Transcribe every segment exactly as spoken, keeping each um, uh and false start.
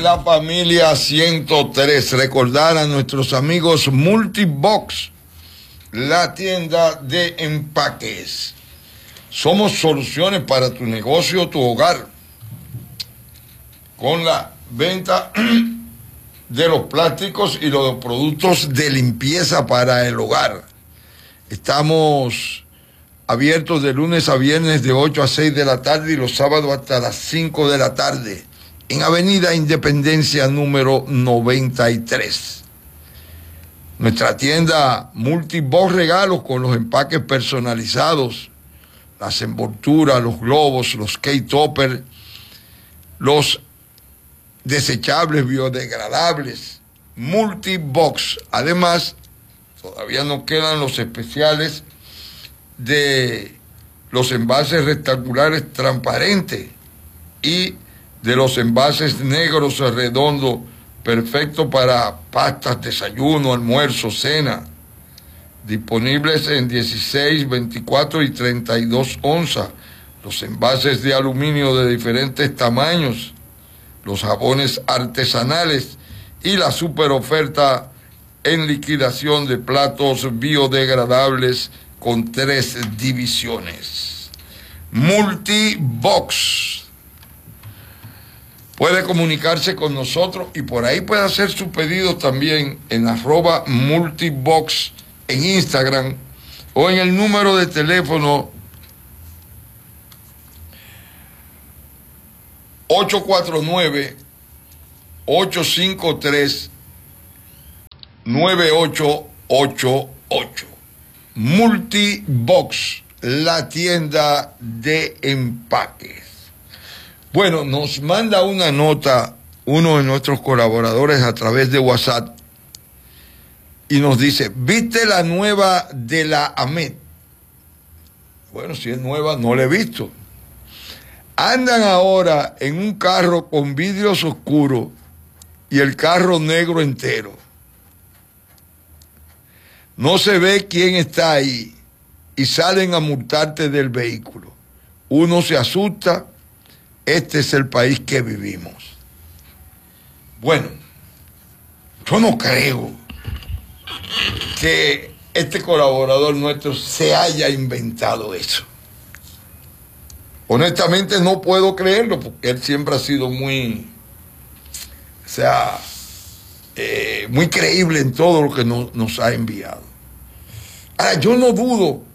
la familia ciento tres. Recordar a nuestros amigos Multibox, la tienda de empaques. Somos soluciones para tu negocio, tu hogar, con la venta de los plásticos y los productos de limpieza para el hogar. Estamos abiertos de lunes a viernes de ocho a seis de la tarde y los sábados hasta las cinco de la tarde en Avenida Independencia número noventa y tres. Nuestra tienda Multibox Regalos con los empaques personalizados, las envolturas, los globos, los K-Toppers, los desechables biodegradables, Multibox. Además, todavía nos quedan los especiales de los envases rectangulares transparentes y de los envases negros redondos, perfectos para pastas, desayuno, almuerzo, cena, disponibles en dieciséis, veinticuatro y treinta y dos onzas, los envases de aluminio de diferentes tamaños, los jabones artesanales y la super oferta en liquidación de platos biodegradables con tres divisiones. Multibox. Puede comunicarse con nosotros y por ahí puede hacer su pedido también en arroba Multibox en Instagram o en el número de teléfono ocho cuatro nueve, ocho cinco tres, nueve ocho ocho ocho. Multibox, la tienda de empaques. Bueno, nos manda una nota uno de nuestros colaboradores a través de WhatsApp y nos dice: ¿viste la nueva de la AMET? Bueno, si es nueva, no la he visto. Andan ahora en un carro con vidrios oscuros y el carro negro entero. No se ve quién está ahí y salen a multarte del vehículo. Uno se asusta. Este es el país que vivimos. Bueno, yo no creo que este colaborador nuestro se haya inventado eso. Honestamente no puedo creerlo porque él siempre ha sido muy, o sea, eh, muy creíble en todo lo que nos, nos ha enviado. Ahora, yo no dudo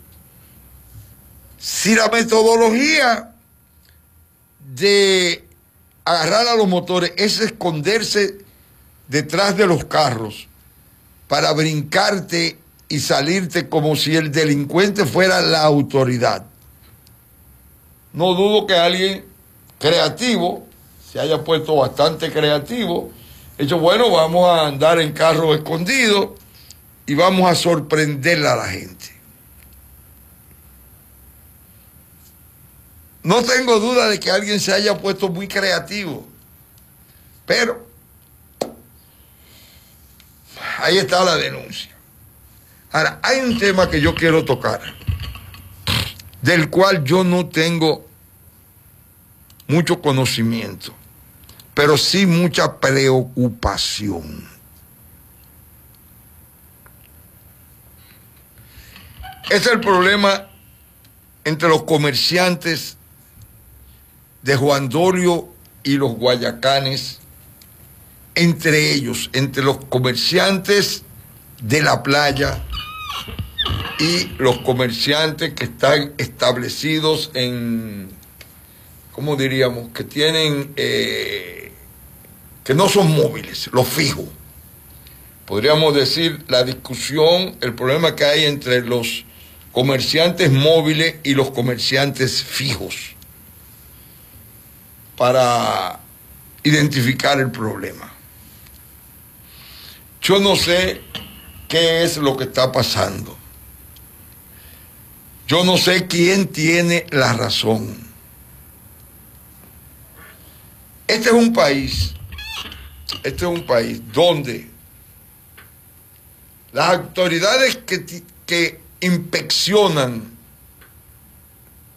si la metodología de agarrar a los motores es esconderse detrás de los carros para brincarte y salirte como si el delincuente fuera la autoridad. No dudo que alguien creativo se haya puesto bastante creativo, hecho, bueno, vamos a andar en carro escondido y vamos a sorprenderle a la gente. No tengo duda de que alguien se haya puesto muy creativo, pero ahí está la denuncia. Ahora, hay un tema que yo quiero tocar, del cual yo no tengo mucho conocimiento, pero sí mucha preocupación. Es el problema entre los comerciantes de Juan Dolio y los Guayacanes, entre ellos, entre los comerciantes de la playa y los comerciantes que están establecidos en, ¿cómo diríamos?, que tienen, eh, que no son móviles, los fijos. Podríamos decir la discusión, el problema que hay entre los comerciantes móviles y los comerciantes fijos para identificar el problema. Yo no sé qué es lo que está pasando. Yo no sé quién tiene la razón. Este es un país, este es un país donde las autoridades que, que inspeccionan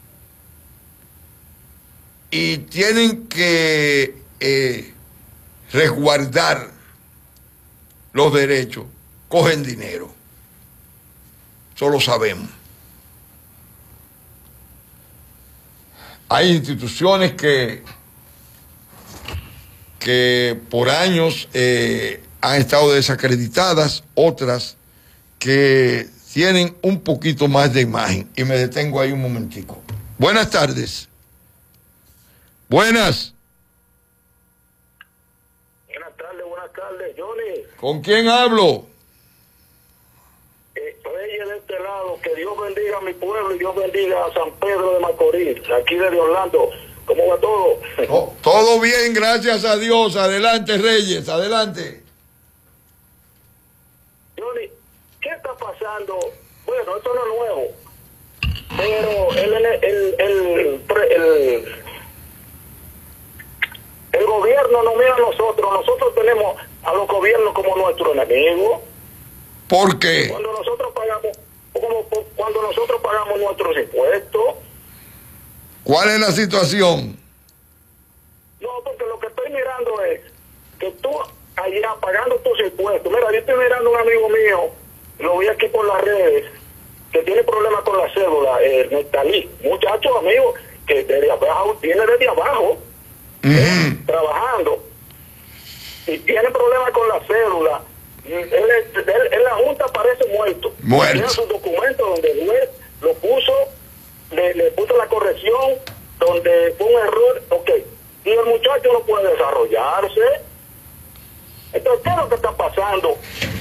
y tienen que eh, resguardar los derechos, cogen dinero. Eso lo sabemos. Hay instituciones que, que por años eh, han estado desacreditadas, otras que tienen un poquito más de imagen. Y me detengo ahí un momentico. Buenas tardes. Buenas. Buenas tardes, buenas tardes, Johnny. ¿Con quién hablo? Eh, Reyes de este lado, que Dios bendiga a mi pueblo y Dios bendiga a San Pedro de Macorís, aquí desde Orlando. ¿Cómo va todo? Oh, todo bien, gracias a Dios. Adelante, Reyes, adelante. Johnny, ¿qué está pasando? Bueno, esto no es nuevo, pero el, el, el, el, el, el gobierno no mira a nosotros. Nosotros tenemos a los gobiernos como nuestro enemigo. ¿Por qué? Cuando nosotros pagamos, como, cuando nosotros pagamos nuestros impuestos. ¿Cuál es la situación? No, porque lo que estoy mirando es que tú allá pagando tus impuestos. Mira, yo estoy mirando a un amigo mío, lo vi aquí por las redes, que tiene problemas con la cédula, el Nestalí, muchacho amigo, que desde abajo, viene desde abajo, Uh-huh. eh, trabajando, y tiene problemas con la cédula. Él, él, él en la Junta parece muerto. Muerto. Tiene sus documentos donde el juez lo puso, le, le puso la corrección, donde fue un error, ok, y el muchacho no puede desarrollarse. Entonces, ¿qué es lo que está pasando?